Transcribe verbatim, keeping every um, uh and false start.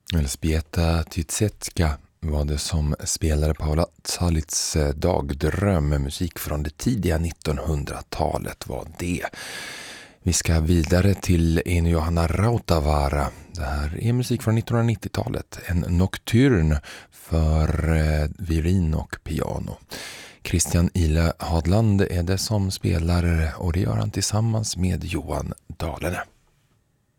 Elżbieta Tytsetska var det som spelade Paula Zalits dagdröm, med musik från det tidiga nittonhundratalet var det. Vi ska vidare till Eino Johanna Rautavaara. Det här är musik från nittonhundranittiotalet, en nocturn för violin och piano. Christian Ile Hadland är det som spelar, och det gör han tillsammans med Johan Dahlene.